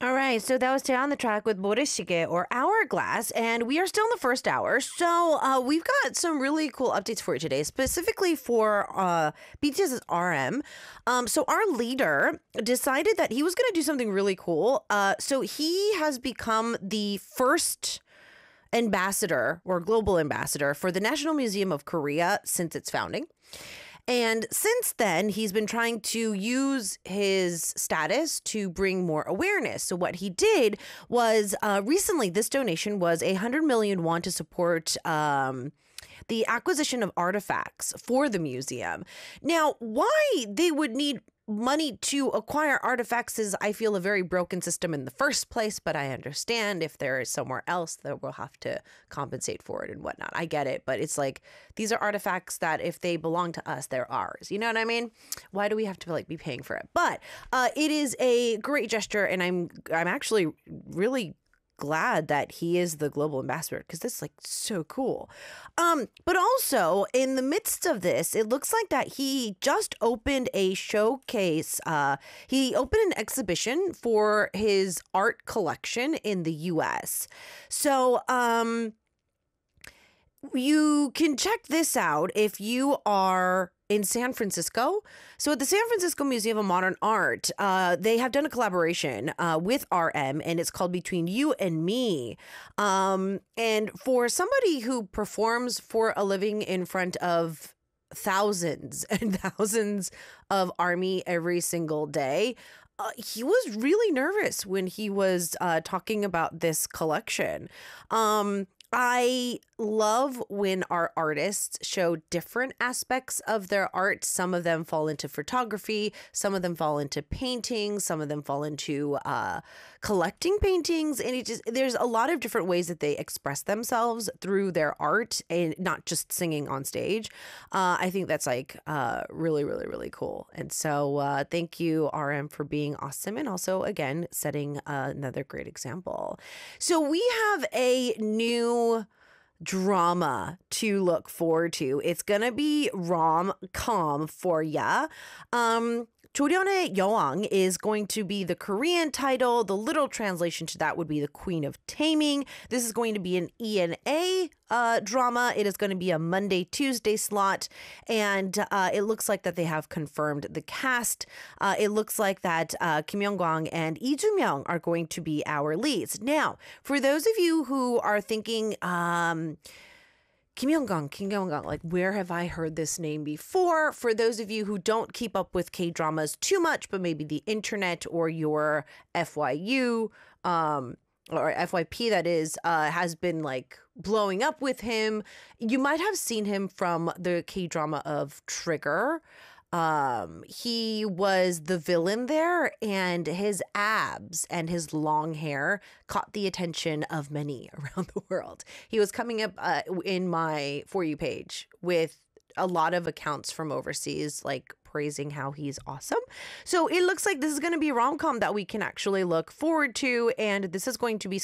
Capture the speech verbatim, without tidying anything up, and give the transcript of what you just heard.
All right, so that was Stay on the Track with Morishige or Hourglass, and we are still in the first hour. So uh, we've got some really cool updates for you today, specifically for uh, BTS's R M. Um, so our leader decided that he was going to do something really cool. Uh, so he has become the first ambassador or global ambassador for the National Museum of Korea since its founding. And since then, he's been trying to use his status to bring more awareness. So what he did was uh, recently, this donation was a one hundred million won to support um, the acquisition of artifacts for the museum. Now, why they would need money to acquire artifacts is, I feel, a very broken system in the first place, but I understand if there is somewhere else that we'll have to compensate for it and whatnot. I get it, but it's like, these are artifacts that if they belong to us, they're ours. You know what I mean? Why do we have to like be paying for it? But uh, it is a great gesture, and I'm I'm actually really glad that he is the global ambassador because this is like so cool. Um, but also in the midst of this, it looks like that he just opened a showcase. Uh, he opened an exhibition for his art collection in the U S. So um, you can check this out if you are in San Francisco. So at the San Francisco Museum of Modern Art, uh, they have done a collaboration uh, with R M, and it's called Between You and Me. Um, and for somebody who performs for a living in front of thousands and thousands of ARMY every single day, uh, he was really nervous when he was uh, talking about this collection. Um, I love when our artists show different aspects of their art. Some of them fall into photography, some of them fall into painting, some of them fall into uh, collecting paintings, and it just there's a lot of different ways that they express themselves through their art, and not just singing on stage. Uh, I think that's like uh, really, really, really cool. And so, uh, thank you, R M, for being awesome, and also again setting uh, another great example. So we have a new drama to look forward to. It's gonna be rom-com for ya. Um, 조련의 여왕 is going to be the Korean title. The literal translation to that would be the Queen of Taming. This is going to be an E N A uh, drama. It is going to be a Monday, Tuesday slot. And uh, it looks like that they have confirmed the cast. Uh, it looks like that uh, Kim Young-kwang and Lee Joo-myung are going to be our leads. Now, for those of you who are thinking, um, Kim Young-kwang, Kim Young-kwang, like, where have I heard this name before? For those of you who don't keep up with K-dramas too much, but maybe the internet or your F Y U, um, or F Y P that is, uh, has been like blowing up with him. You might have seen him from the K-drama of Trigger. Um, he was the villain there, and his abs and his long hair caught the attention of many around the world. He was coming up uh, in my For You page with a lot of accounts from overseas, like praising how he's awesome. So it looks like this is going to be a rom-com that we can actually look forward to, and this is going to be